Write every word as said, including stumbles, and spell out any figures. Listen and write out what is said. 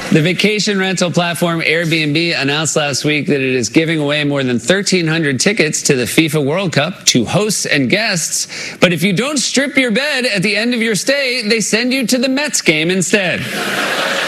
The vacation rental platform Airbnb announced last week that it is giving away more than thirteen hundred tickets to the FIFA World Cup to hosts and guests. But if you don't strip your bed at the end of your stay, they send you to the Mets game instead.